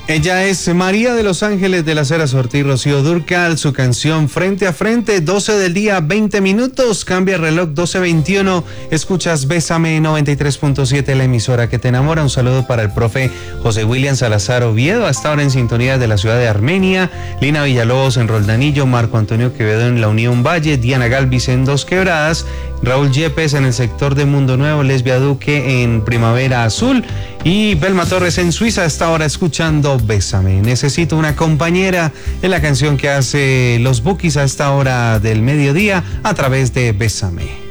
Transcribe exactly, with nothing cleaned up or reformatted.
Ella es María de los Ángeles de las Heras Ortiz, Rocío Dúrcal, su canción Frente a Frente, doce del día, veinte minutos, cambia el reloj, doce veintiuno, escuchas Bésame noventa y tres punto siete, la emisora que te enamora. Un saludo para el profe José William Salazar Oviedo, hasta ahora en sintonía de la ciudad de Armenia, Lina Villalobos en Roldanillo, Marco Antonio Quevedo en la Unión Valle, Diana Galvis en Dos Quebradas, Raúl Yepes en el sector de Mundo Nuevo, Lesbia Duque en Primavera Azul y Belma Torres en Suiza, hasta ahora escuchando Bésame. Necesito una compañera en la canción que hace los Bukis a esta hora del mediodía a través de Bésame.